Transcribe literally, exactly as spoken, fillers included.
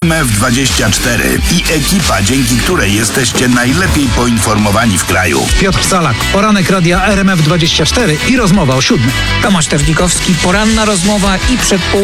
M F dwadzieścia cztery i ekipa, dzięki której jesteście najlepiej poinformowani w kraju. Piotr Salak, poranek radia R M F dwadzieścia cztery i rozmowa o siódmej. Tomasz Tewnikowski, poranna rozmowa i przedpołudnie.